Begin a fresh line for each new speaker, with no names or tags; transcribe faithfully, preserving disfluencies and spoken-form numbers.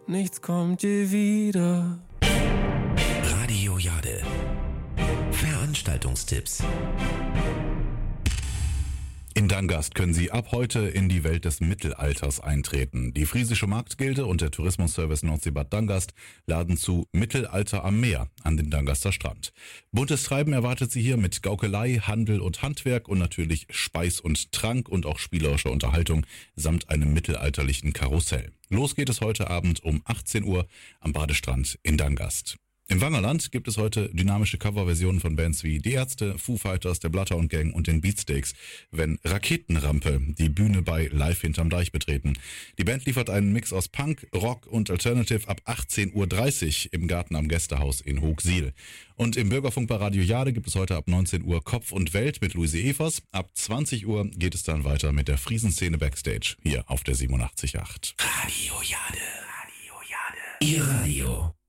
nichts kommt je wieder.
Radio Jade. Veranstaltungstipps.
In Dangast können Sie ab heute in die Welt des Mittelalters eintreten. Die Friesische Marktgilde und der Tourismusservice Nordseebad Dangast laden zu Mittelalter am Meer an den Dangaster Strand. Buntes Treiben erwartet Sie hier mit Gaukelei, Handel und Handwerk und natürlich Speis und Trank und auch spielerische Unterhaltung samt einem mittelalterlichen Karussell. Los geht es heute Abend um achtzehn Uhr am Badestrand in Dangast. Im Wangerland gibt es heute dynamische Coverversionen von Bands wie Die Ärzte, Foo Fighters, der Bloodhound Gang und den Beatsteaks, wenn Raketenrampe die Bühne bei Live hinterm Deich betreten. Die Band liefert einen Mix aus Punk, Rock und Alternative ab achtzehn Uhr dreißig im Garten am Gästehaus in Hoogsiel. Und im Bürgerfunk bei Radio Jade gibt es heute ab neunzehn Uhr Kopf und Welt mit Luise Evers. Ab zwanzig Uhr geht es dann weiter mit der Friesenszene Backstage hier auf der siebenundachtzig Komma acht.
Radio Jade. Radio Jade. Ihr Radio.